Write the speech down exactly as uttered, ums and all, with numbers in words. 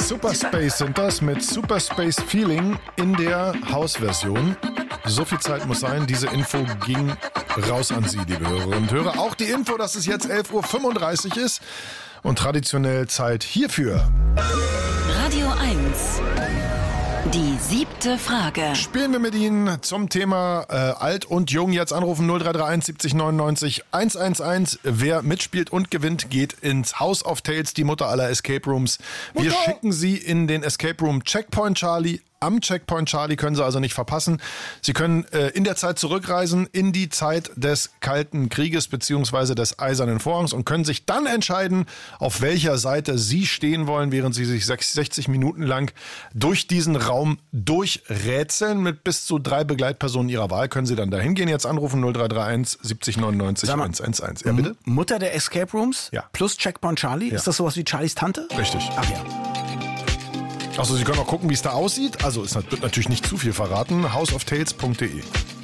Superspace sind das mit Superspace Feeling in der Hausversion. So viel Zeit muss sein, diese Info ging raus an Sie, liebe Hörerinnen und Hörer. Auch die Info, dass es jetzt elf Uhr fünfunddreißig ist und traditionell Zeit hierfür. Radio eins. Die siebte Frage. Spielen wir mit Ihnen zum Thema äh, Alt und Jung. Jetzt anrufen null drei drei eins siebzig neunundneunzig hundertelf. Wer mitspielt und gewinnt, geht ins House of Tales, die Mutter aller Escape Rooms. Wir Mutter. schicken Sie in den Escape Room Checkpoint Charlie. Am Checkpoint Charlie können Sie also nicht verpassen. Sie können äh, in der Zeit zurückreisen in die Zeit des Kalten Krieges bzw. des Eisernen Vorhangs und können sich dann entscheiden, auf welcher Seite Sie stehen wollen, während Sie sich sechzig Minuten lang durch diesen Raum durchrätseln. Mit bis zu drei Begleitpersonen Ihrer Wahl können Sie dann dahin gehen. Jetzt anrufen null drei drei eins siebzig neunundneunzig hundertelf. Ja, bitte? Mutter der Escape Rooms Ja. plus Checkpoint Charlie. Ja. Ist das sowas wie Charlies Tante? Richtig. Ach ja. Also Sie können auch gucken, wie es da aussieht. Also es wird natürlich nicht zu viel verraten. house of tales punkt de.